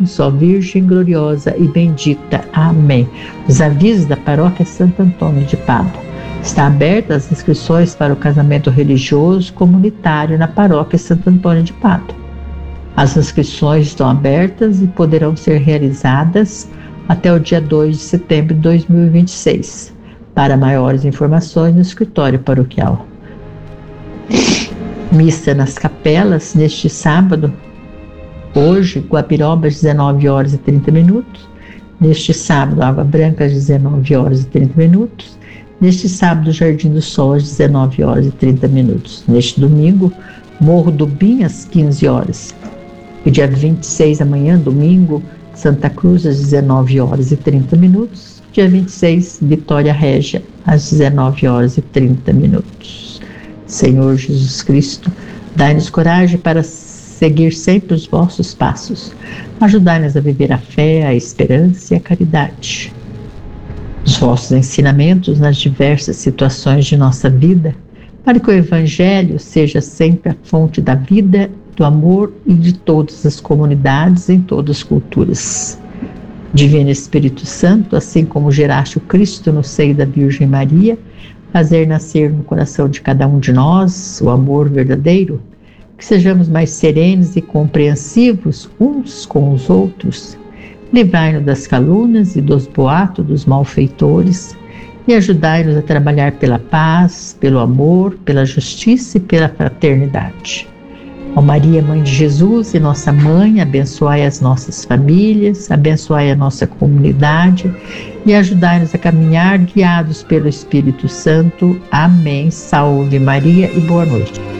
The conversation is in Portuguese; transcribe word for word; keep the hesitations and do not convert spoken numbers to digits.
Jesus, ó Virgem gloriosa e bendita. Amém. Os avisos da Paróquia Santo Antônio de Padua. Está abertas as inscrições para o casamento religioso comunitário na Paróquia Santo Antônio de Padua. As inscrições estão abertas e poderão ser realizadas até o dia dois de setembro de dois mil e vinte e seis. Para maiores informações, no escritório paroquial. Missa nas capelas neste sábado, hoje, Guabiroba às dezenove horas e trinta minutos. Neste sábado, Água Branca às dezenove horas e trinta minutos. Neste sábado, Jardim do Sol às dezenove horas e trinta minutos. Neste domingo, Morro do Bim às quinze horas. E dia vinte e seis, amanhã, domingo, Santa Cruz às dezenove horas e trinta minutos. Dia vinte e seis, Vitória Régia às dezenove horas e trinta minutos. Senhor Jesus Cristo, dai-nos coragem para seguir sempre os vossos passos. Ajudai-nos a viver a fé, a esperança e a caridade. Os vossos ensinamentos nas diversas situações de nossa vida, para que o Evangelho seja sempre a fonte da vida, do amor e de todas as comunidades em todas as culturas. Divino Espírito Santo, assim como geraste o Cristo no seio da Virgem Maria, fazer nascer no coração de cada um de nós o amor verdadeiro, que sejamos mais serenos e compreensivos uns com os outros. Livrai-nos das calúnias e dos boatos dos malfeitores e ajudai-nos a trabalhar pela paz, pelo amor, pela justiça e pela fraternidade. Ó Maria, Mãe de Jesus e nossa Mãe, abençoai as nossas famílias, abençoai a nossa comunidade e ajudai-nos a caminhar guiados pelo Espírito Santo. Amém. Salve Maria e boa noite.